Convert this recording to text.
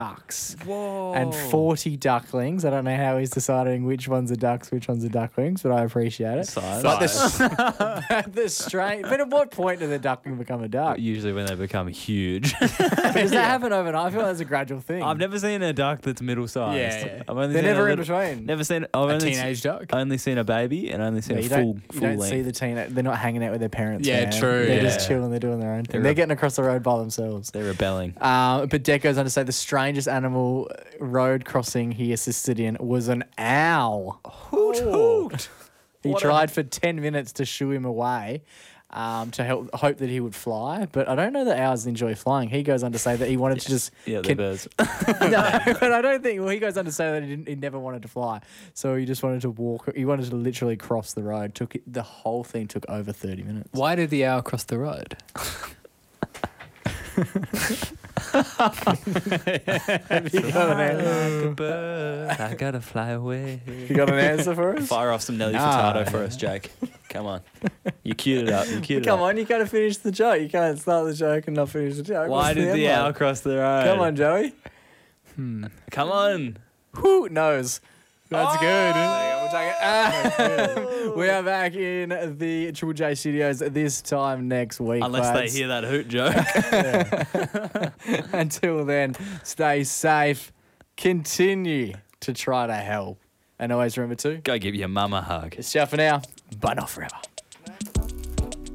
ducks. Whoa. And 40 ducklings. I don't know how he's deciding which ones are ducks, which ones are ducklings, but I appreciate it. Size. But the strange. But at what point does a duckling become a duck? Usually when they become huge. But does that happen overnight? I feel like that's a gradual thing. I've never seen a duck that's middle sized. Yeah. I've only They're seen never a in between. Never seen. I've A only teenage duck. only seen a baby and only seen Yeah, a you full don't length. see the teen. They're not hanging out with their parents. Yeah, man. true, They're yeah. just chilling. They're doing their own thing. They're They're getting across the road by themselves. They're rebelling. But Deck goes on to say the strangest animal road crossing he assisted in was an owl. Hoot hoot. He What tried for 10 minutes to shoo him away to hope that he would fly. But I don't know that owls enjoy flying. He goes on to say that he wanted to just... Yeah, they're birds. No, but I don't think... Well, he goes on to say that he never wanted to fly. So he just wanted to walk... He wanted to literally cross the road. The whole thing took over 30 minutes. Why did the owl cross the road? Have you got an answer? Like a bird, I gotta fly away. You got an answer for us? Fire off some Nelly Nah. Furtado for us, Jake. Come on. You queued it up. Come on, you gotta finish the joke. You can't start the joke and not finish the joke. Why What's did the end owl line? cross the road? Come on, Joey. Come on. Who knows? That's good. Oh! We'll take it. We are back in the Triple J studios this time next week. Unless they lads. hear that hoot joke. Until then, stay safe. Continue to try to help. And always remember to, Go give your mum a hug. it's ciao for now, but not forever.